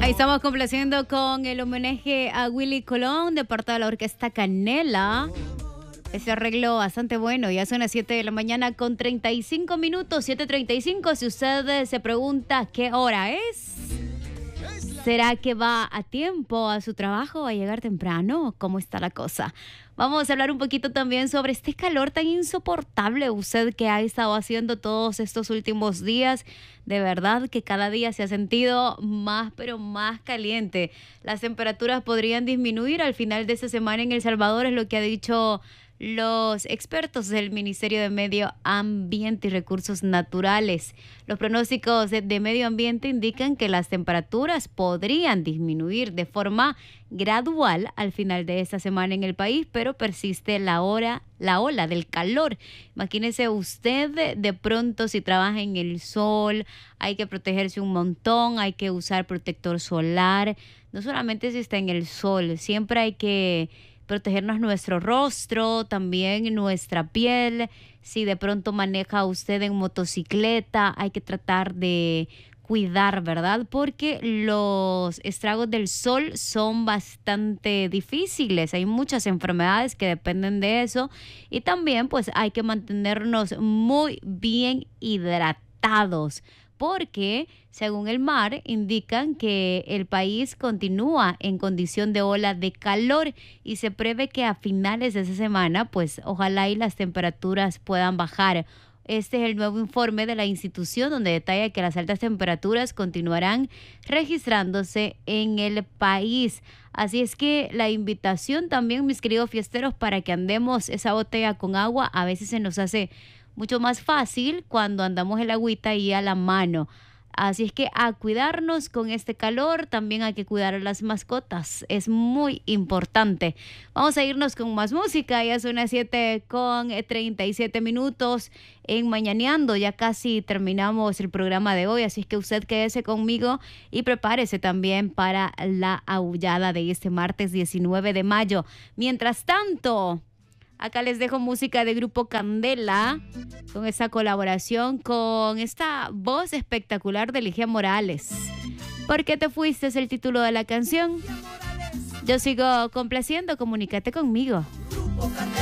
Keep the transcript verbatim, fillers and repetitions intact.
Ahí estamos complaciendo con el homenaje a Willy Colón de parte de la Orquesta Canela. Ese arreglo bastante bueno. Ya son las siete de la mañana con treinta y cinco minutos, siete treinta y cinco. Si usted se pregunta qué hora es, ¿será que va a tiempo a su trabajo? ¿Va a llegar temprano? ¿Cómo está la cosa? Vamos a hablar un poquito también sobre este calor tan insoportable, usted que ha estado haciendo todos estos últimos días. De verdad que cada día se ha sentido más, pero más caliente. Las temperaturas podrían disminuir al final de esta semana en El Salvador, es lo que ha dicho los expertos del Ministerio de Medio Ambiente y Recursos Naturales. Los pronósticos de, de medio ambiente indican que las temperaturas podrían disminuir de forma gradual al final de esta semana en el país, pero persiste la hora, la ola del calor. Imagínese usted de, de pronto si trabaja en el sol, hay que protegerse un montón, hay que usar protector solar. No solamente si está en el sol, siempre hay que protegernos nuestro rostro, también nuestra piel. Si de pronto maneja usted en motocicleta, hay que tratar de cuidar, ¿verdad? Porque los estragos del sol son bastante difíciles. Hay muchas enfermedades que dependen de eso. Y también pues hay que mantenernos muy bien hidratados, porque según el mar indican que el país continúa en condición de ola de calor y se prevé que a finales de esa semana pues ojalá y las temperaturas puedan bajar. Este es el nuevo informe de la institución donde detalla que las altas temperaturas continuarán registrándose en el país. Así es que la invitación también, mis queridos fiesteros, para que andemos esa botella con agua. A veces se nos hace mucho más fácil cuando andamos el agüita ahí a la mano. Así es que a cuidarnos con este calor, también hay que cuidar a las mascotas. Es muy importante. Vamos a irnos con más música. Ya son las siete con treinta y siete minutos en Mañaneando. Ya casi terminamos el programa de hoy. Así es que usted quédese conmigo y prepárese también para la aullada de este martes diecinueve de mayo. Mientras tanto, acá les dejo música de Grupo Candela con esta colaboración con esta voz espectacular de Ligia Morales. ¿Por qué te fuiste? Es el título de la canción. Yo sigo complaciendo, comunícate conmigo.